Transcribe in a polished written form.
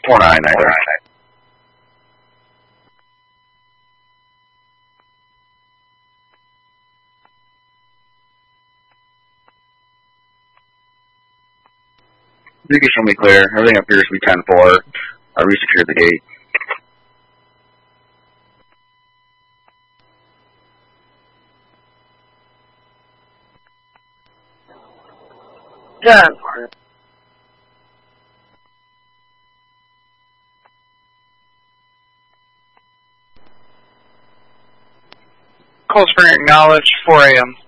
4-9, I heard. You can show me clear. Everything appears to be 10-4. I resecured the gate. Done. Cold Spring acknowledged, 4 a.m.